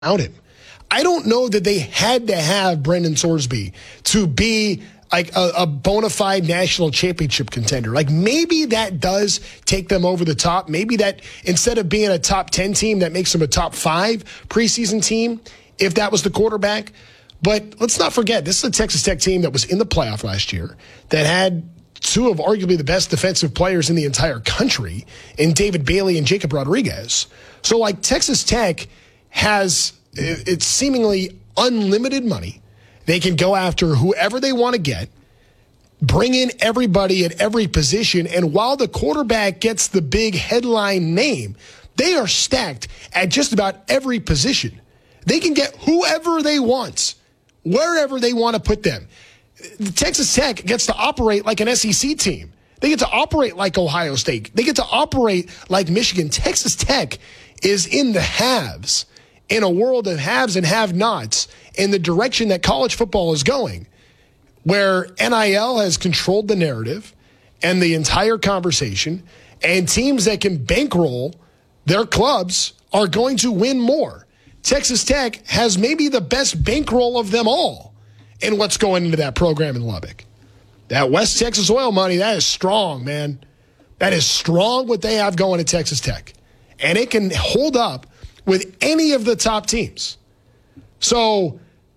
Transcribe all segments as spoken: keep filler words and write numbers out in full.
him. I don't know that they had to have Brendan Sorsby to be like a, a bona fide national championship contender. Like maybe that does take them over the top. Maybe that instead of being a top ten team, that makes them a top five preseason team, if that was the quarterback. But let's not forget, this is a Texas Tech team that was in the playoff last year, that had two of arguably the best defensive players in the entire country in David Bailey and Jacob Rodriguez. So like Texas Tech has, it's seemingly unlimited money. They can go after whoever they want to get, bring in everybody at every position, and while the quarterback gets the big headline name, they are stacked at just about every position. They can get whoever they want, wherever they want to put them. Texas Tech gets to operate like an S E C team. They get to operate like Ohio State. They get to operate like Michigan. Texas Tech is in the haves, in a world of haves and have-nots, in the direction that college football is going, where N I L has controlled the narrative and the entire conversation, and teams that can bankroll their clubs are going to win more. Texas Tech has maybe the best bankroll of them all in what's going into that program in Lubbock. That West Texas oil money, that is strong, man. That is strong what they have going at Texas Tech. And it can hold up with any of the top teams. So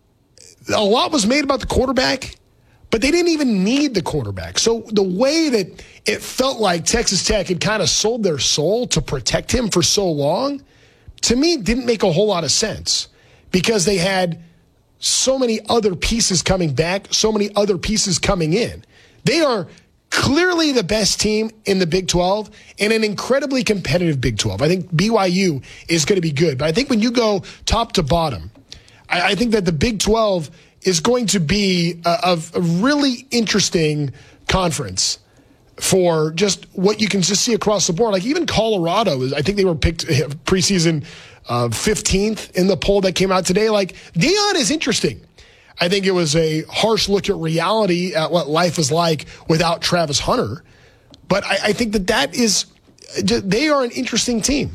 a lot was made about the quarterback, but they didn't even need the quarterback. So the way that it felt like Texas Tech had kind of sold their soul to protect him for so long, to me, didn't make a whole lot of sense, because they had so many other pieces coming back, so many other pieces coming in. They are clearly the best team in the Big twelve and an incredibly competitive Big twelve. I think B Y U is going to be good. But I think when you go top to bottom, I, I think that the Big twelve is going to be a, a really interesting conference for just what you can just see across the board. Like even Colorado, is, I think they were picked preseason uh, fifteenth in the poll that came out today. Like Deion is interesting. I think it was a harsh look at reality at what life is like without Travis Hunter. But I, I think that that is, they are an interesting team.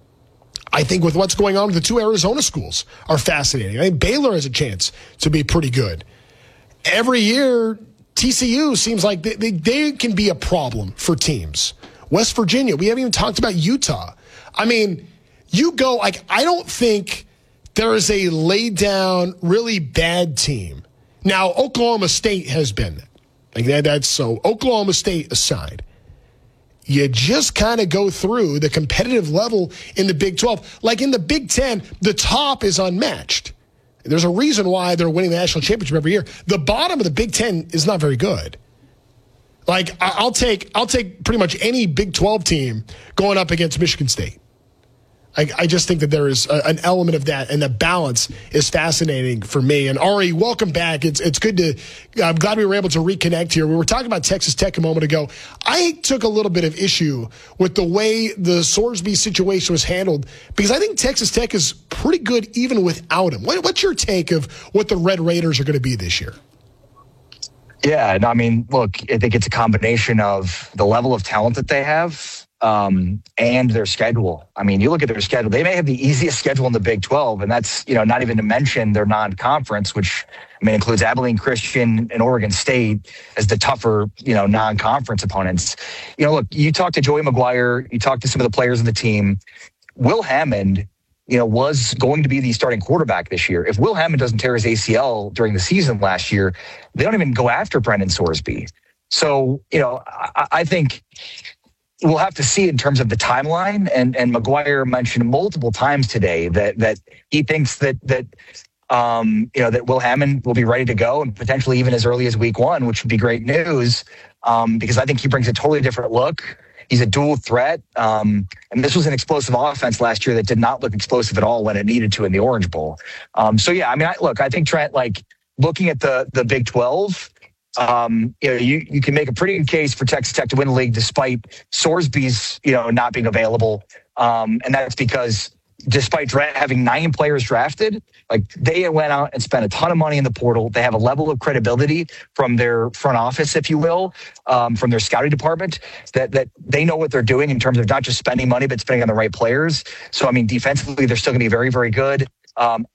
I think with what's going on with the two Arizona schools are fascinating. I think Baylor has a chance to be pretty good. Every year, T C U seems like they, they, they can be a problem for teams. West Virginia, we haven't even talked about Utah. I mean, you go, like, I don't think there is a laid down, really bad team. Now, Oklahoma State has been that. Like that, that's so. Oklahoma State aside, you just kind of go through the competitive level in the Big twelve. Like in the Big ten, the top is unmatched. There's a reason why they're winning the national championship every year. The bottom of the Big Ten is not very good. Like I'll take, I'll take pretty much any Big twelve team going up against Michigan State. I, I just think that there is a, an element of that, and the balance is fascinating for me. And Ari, welcome back. It's it's good to. I'm glad we were able to reconnect here. We were talking about Texas Tech a moment ago. I took a little bit of issue with the way the Sorsby situation was handled, because I think Texas Tech is pretty good even without him. What, what's your take of what the Red Raiders are going to be this year? Yeah, no, I mean, look, I think it's a combination of the level of talent that they have. Um, and their schedule. I mean, you look at their schedule, they may have the easiest schedule in the Big twelve, and that's, you know, not even to mention their non-conference, which, I mean, includes Abilene Christian and Oregon State as the tougher, you know, non-conference opponents. You know, look, you talk to Joey McGuire, you talk to some of the players of the team. Will Hammond, you know, was going to be the starting quarterback this year. If Will Hammond doesn't tear his A C L during the season last year, they don't even go after Brendan Sorsby. So, you know, I, I think we'll have to see in terms of the timeline. And and McGuire mentioned multiple times today that that he thinks that that um, you know that Will Hammond will be ready to go, and potentially even as early as week one, which would be great news, um, because I think he brings a totally different look. He's a dual threat, um, and this was an explosive offense last year that did not look explosive at all when it needed to in the Orange Bowl. Um, so yeah, I mean, I, look, I think Trent, like looking at the the Big twelve. Um, you know, you, you can make a pretty good case for Texas Tech to win the league despite Sorsby's, you know, not being available. Um, and that's because despite dra- having nine players drafted, like they went out and spent a ton of money in the portal. They have a level of credibility from their front office, if you will, um, from their scouting department, that that they know what they're doing in terms of not just spending money, but spending on the right players. So, I mean, defensively, they're still going to be very, very good. Um,